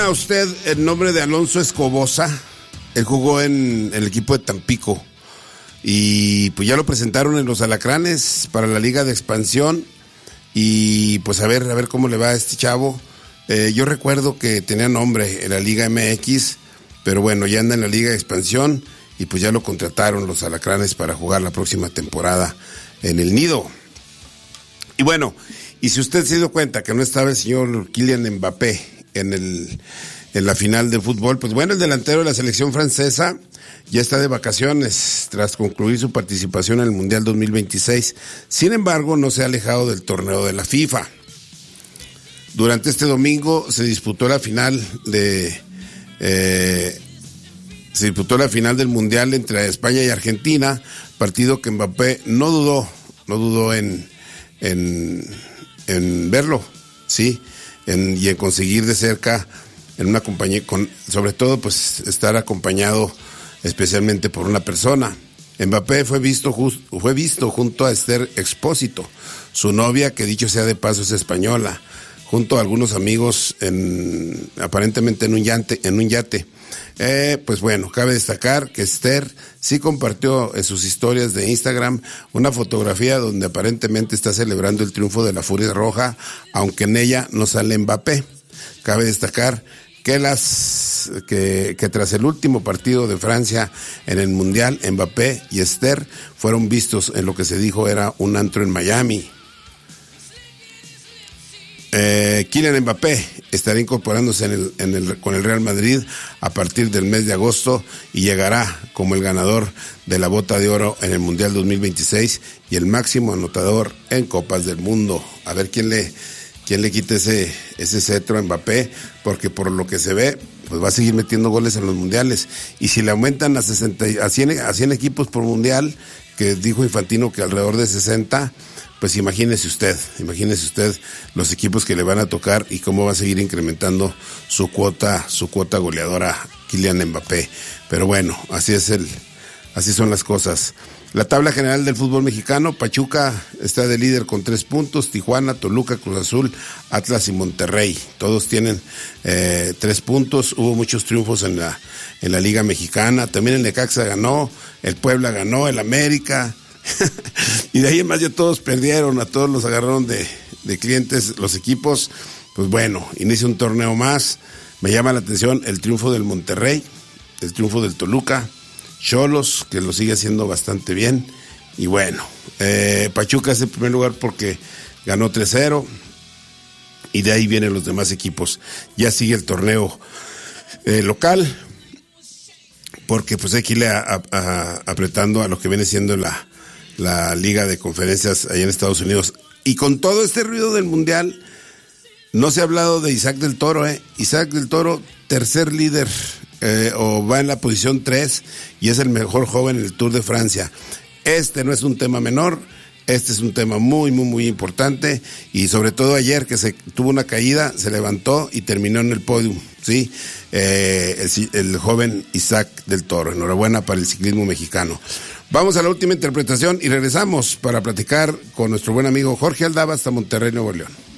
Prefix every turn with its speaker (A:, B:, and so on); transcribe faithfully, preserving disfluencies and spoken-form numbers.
A: A usted el nombre de Alonso Escobosa. Él jugó en el equipo de Tampico y pues ya lo presentaron en los Alacranes para la Liga de Expansión y pues a ver, a ver cómo le va a este chavo. Eh, yo recuerdo que tenía nombre en la Liga M X, pero bueno, ya anda en la Liga de Expansión y pues ya lo contrataron los Alacranes para jugar la próxima temporada en el Nido. Y bueno, y si usted se dio cuenta que no estaba el señor Kylian Mbappé en el en la final de fútbol, pues bueno, el delantero de la selección francesa ya está de vacaciones tras concluir su participación en el Mundial dos mil veintiséis. Sin embargo, no se ha alejado del torneo de la FIFA. Durante este domingo se disputó la final de eh, se disputó la final del Mundial entre España y Argentina, partido que Mbappé no dudó, no dudó en en, en verlo, sí, en, y en conseguir de cerca en una compañía, con, sobre todo pues estar acompañado especialmente por una persona. Mbappé fue visto just, fue visto junto a Esther Expósito, su novia, que dicho sea de paso es española, junto a algunos amigos en aparentemente en un yate, en un yate. Eh, pues bueno, cabe destacar que Esther sí compartió en sus historias de Instagram una fotografía donde aparentemente está celebrando el triunfo de la Furia Roja, aunque en ella no sale Mbappé. Cabe destacar que las que, que tras el último partido de Francia en el Mundial, Mbappé y Esther fueron vistos en lo que se dijo era un antro en Miami. Eh, Kylian Mbappé estará incorporándose en el, en el, con el Real Madrid a partir del mes de agosto y llegará como el ganador de la Bota de Oro en el Mundial dos mil veintiséis y el máximo anotador en Copas del Mundo. A ver quién le quién le quita ese, ese cetro a Mbappé, porque por lo que se ve, pues va a seguir metiendo goles en los mundiales. Y si le aumentan a, sesenta, a, cien, a cien equipos por mundial, que dijo Infantino que alrededor de sesenta, pues imagínese usted, imagínese usted los equipos que le van a tocar y cómo va a seguir incrementando su cuota, su cuota goleadora Kylian Mbappé. Pero bueno, así es el, así son las cosas. La tabla general del fútbol mexicano: Pachuca está de líder con tres puntos, Tijuana, Toluca, Cruz Azul, Atlas y Monterrey. Todos tienen eh, tres puntos. Hubo muchos triunfos en la, en la Liga Mexicana. También el Necaxa ganó, el Puebla ganó, el América. Y de ahí en más ya todos perdieron, a todos los agarraron de, de clientes los equipos. Pues bueno, inicia un torneo más. Me llama la atención el triunfo del Monterrey, el triunfo del Toluca, Xolos, que lo sigue haciendo bastante bien. Y bueno, eh, Pachuca es el primer lugar porque ganó tres cero. Y de ahí vienen los demás equipos. Ya sigue el torneo eh, local, porque pues hay que irle a, a, a, apretando a lo que viene siendo la, la Liga de Conferencias allá en Estados Unidos. Y con todo este ruido del Mundial, no se ha hablado de Isaac del Toro, ¿eh? Isaac del Toro, tercer líder, eh, o va en la posición tres, y es el mejor joven en el Tour de Francia. Este no es un tema menor, este es un tema muy, muy, muy importante, y sobre todo ayer que se tuvo una caída, se levantó y terminó en el podio, ¿sí? Eh, el, el joven Isaac del Toro. Enhorabuena para el ciclismo mexicano. Vamos a la última interpretación y regresamos para platicar con nuestro buen amigo Jorge Aldaba hasta Monterrey, Nuevo León.